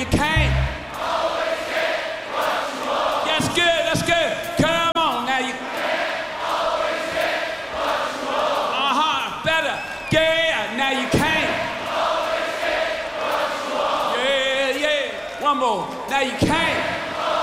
you can't. Always get what you want. That's good, that's good. Come on, now you Can't always get what you want. better. Yeah, now you can't. Always get what you want. Yeah, yeah. One more. Now you can't.